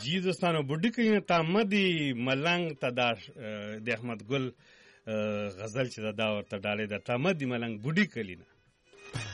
جی دوستانو بوډی کې تامدي ملنګ ته دا د احمد ګل غزل چې دا ورته ډالې د تامدي ملنګ بوډی کلینا